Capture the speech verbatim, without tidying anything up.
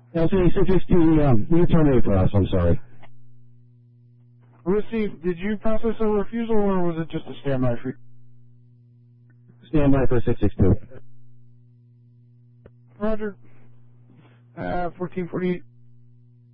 L C six sixty, um, you terminate for us, I'm sorry. Received. Did you process a refusal, or was it just a standby free? Stand by for six six two. Roger. Uh, fourteen forty-eight.